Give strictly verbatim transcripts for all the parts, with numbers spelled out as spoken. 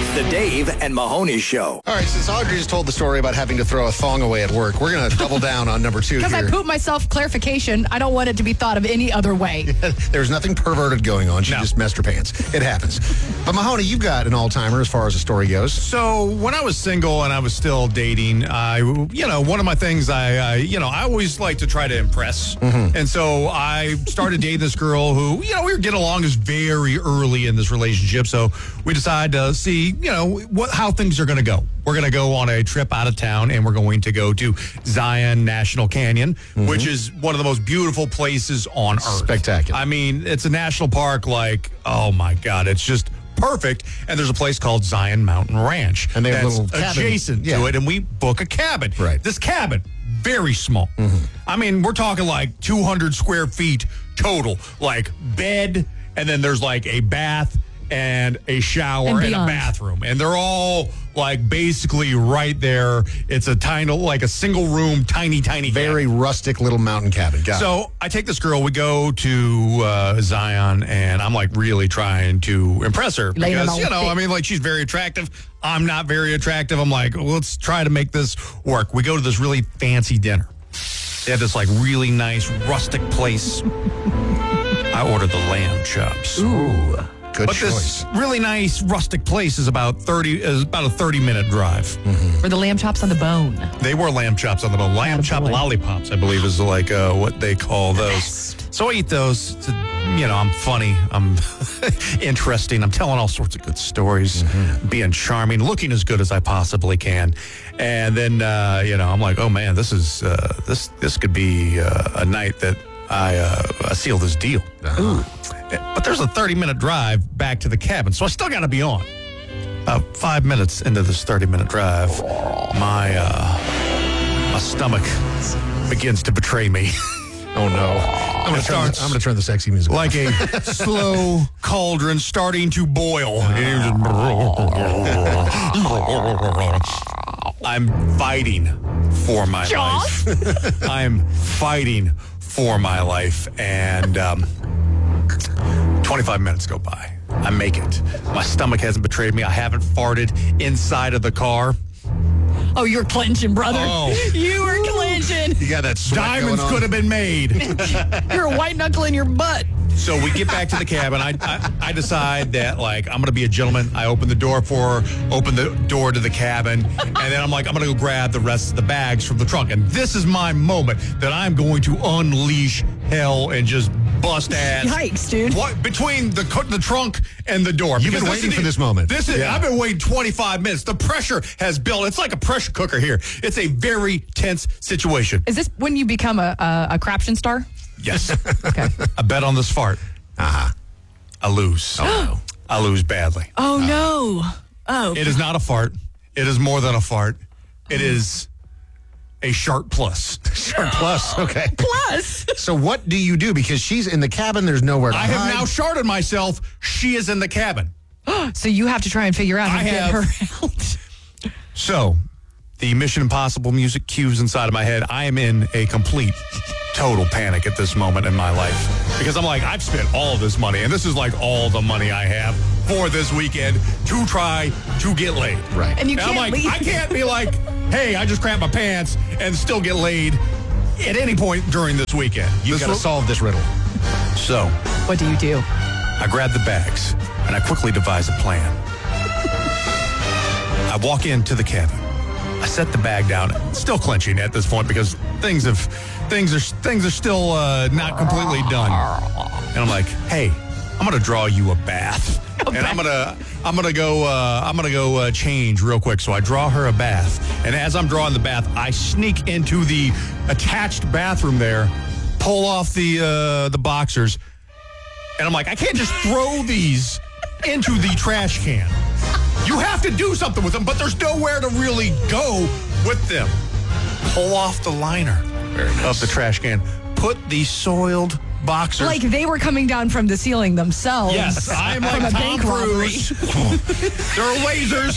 The Dave and Mahoney Show. All right, since Audrey just told the story about having to throw a thong away at work, we're going to double down on number two here. Because I pooped myself, clarification, I don't want it to be thought of any other way. There's nothing perverted going on. She No. just messed her pants. It happens. But Mahoney, you've got an all-timer as far as the story goes. So when I was single and I was still dating, I, you know, one of my things I, I you know, I always like to try to impress. Mm-hmm. And so I started dating this girl who, you know, we were getting along as very early in this relationship. So we decided to see, you know, what how things are going to go. We're going to go on a trip out of town and we're going to go to Zion National Canyon, Mm-hmm. which is one of the most beautiful places on earth. Spectacular. I mean, it's a national park like, oh my God, it's just perfect. And there's a place called Zion Mountain Ranch. And they have a that's little cabin. adjacent Yeah. to it, and we book a cabin. Right. This cabin, very small. Mm-hmm. I mean, we're talking like two hundred square feet total, like bed, and then there's like a bath and a shower And and, a beyond. bathroom. And they're all like basically right there. It's a tiny, like a single room, tiny, tiny cabin. Very rustic little mountain cabin. Got it. So I take this girl, we go to uh, Zion, and I'm like really trying to impress her Laying it because, on you know, thick. I mean, like she's very attractive. I'm not very attractive. I'm like, well, let's try to make this work. We go to this really fancy dinner. They have this like really nice rustic place. I ordered the lamb chops. Ooh, good But choice. this really nice rustic place is about thirty is about a thirty minute drive. Or the lamb chops on the bone. They were lamb chops on the bone. Lamb chop boy. lollipops, I believe, is like uh, what they call those. Best. So I eat those. It's a- you know, I'm funny. I'm interesting. I'm telling all sorts of good stories, being charming, looking as good as I possibly can. And then, uh, you know, I'm like, oh man, this is uh, this this could be uh, a night that I, uh, I seal this deal. But there's a thirty minute drive back to the cabin, so I still got to be on. About five minutes into this thirty minute drive, my uh, my stomach begins to betray me. Oh, no. I'm going It to turn, the- starts I'm gonna turn the sexy music like a slow cauldron starting to boil. I'm fighting for my Jaws? life. I'm fighting for my life. And um, twenty-five minutes go by. I make it. My stomach hasn't betrayed me. I haven't farted inside of the car. Oh, you're clenching, brother. Oh. You were clenching. You got that sweat Diamonds going on. could have been made. You're a white knuckle in your butt. So we get back to the cabin. I, I I decide that like I'm gonna be a gentleman. I open the door for her, open the door to the cabin, and then I'm like I'm gonna go grab the rest of the bags from the trunk. And this is my moment that I'm going to unleash hell and just bust ass. Yikes, dude. What between the cu- the trunk and the door? You've Because been this waiting is for the- this moment. This is Yeah. I've been waiting twenty-five minutes. The pressure has built. It's like a pressure cooker here. It's a very tense situation. Is this when you become a, a, a craption star? Yes. Okay. I bet on this fart. Uh-huh. I lose. Oh, I lose badly. Oh, no. Oh. It is not a fart. It is more than a fart. It is a sharp plus. Sharp plus. Okay. Plus. So what do you do? Because she's in the cabin. There's nowhere to I hide. have now sharded myself. She is in the cabin. So you have to try and figure out how I to get have- her out. So the Mission Impossible music cues inside of my head. I am in a complete, total panic at this moment in my life. Because I'm like, I've spent all of this money, and this is like all the money I have for this weekend to try to get laid. Right. And you And I'm can't like, leave. I can't be like, hey, I just crapped my pants and still get laid at any point during this weekend. You've This got to will- solve this riddle. So What do you do? I grab the bags and I quickly devise a plan. I walk into the cabin. I set the bag down, still clenching at this point because things have things are things are still uh, not completely done. And I'm like, hey, I'm gonna draw you a bath, and I'm gonna I'm gonna go uh, I'm gonna go uh, change real quick. So I draw her a bath, and as I'm drawing the bath, I sneak into the attached bathroom there, pull off the uh, the boxers, and I'm like, I can't just throw these into the trash can. You have to do something with them, but there's nowhere to really go with them. Pull off the liner of the trash can. Put the soiled boxers. Like they were coming down from the ceiling themselves. Yes, I'm from like a Tom bank robbery. Cruise. There are lasers.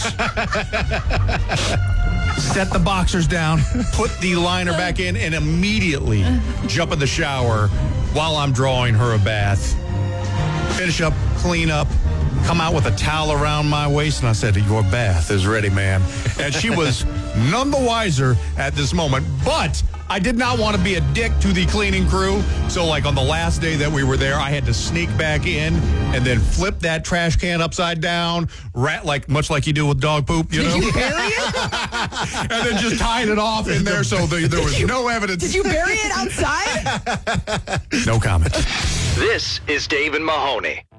Set the boxers down, put the liner back in, and immediately jump in the shower while I'm drawing her a bath. Finish up, clean up, come out with a towel around my waist, and I said, your bath is ready, ma'am. And she was none the wiser at this moment, but I did not want to be a dick to the cleaning crew. So, like, on the last day that we were there, I had to sneak back in and then flip that trash can upside down, rat like much like you do with dog poop, you know? Did you bury it? And then just tied it off in there so the, there was you, no evidence. Did you bury it outside? No comment. This is Dave and Mahoney.